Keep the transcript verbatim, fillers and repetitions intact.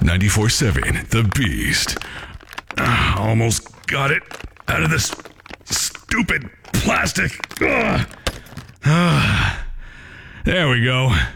ninety-four seven, The Beast. Uh, almost got it out of this stupid plastic. Uh, uh, there we go.